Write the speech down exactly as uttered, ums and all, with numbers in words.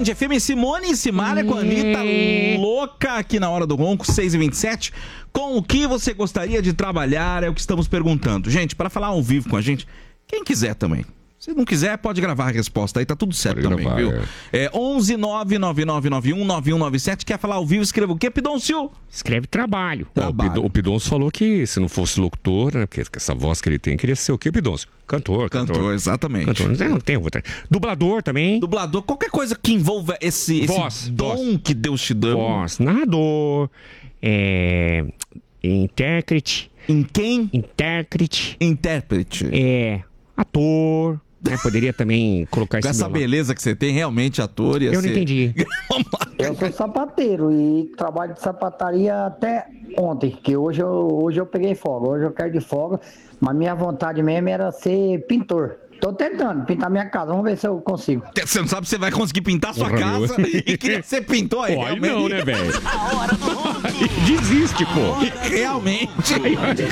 Band F M, Simone e Simaria com a Anitta louca aqui na Hora do Ronco, seis e vinte e sete. Com o que você gostaria de trabalhar é o que estamos perguntando. Gente, para falar ao vivo com a gente, quem quiser também. Se não quiser, pode gravar a resposta aí, tá tudo certo pode também, gravar, viu? É, é onze nove nove nove nove um nove um nove sete. Quer falar ao vivo, escreva o quê, Pidoncio? Escreve trabalho. trabalho. O Pidoncio falou que se não fosse locutor, né, porque essa voz que ele tem, queria ser o quê, Pidoncio? Cantor, cantor. Cantor, exatamente. Cantor, não tem outra. Dublador também. Dublador, qualquer coisa que envolva esse, esse voz, dom voz. que Deus te deu. Voz, narrador, é... intérprete. Em quem? Intérprete. Intérprete. É... ator... É, poderia também colocar Com esse essa beleza que você tem, realmente ator ia Eu ser... não entendi. Eu sou sapateiro e trabalho de sapataria até ontem, que hoje eu, hoje eu peguei folga, hoje eu quero de folga, mas minha vontade mesmo era ser pintor. Tô tentando pintar minha casa, vamos ver se eu consigo. Você não sabe se você vai conseguir pintar a sua Porra, casa meu. e queria ser pintor aí. Pô, aí realmente. não, né, velho? Desiste, pô. Realmente.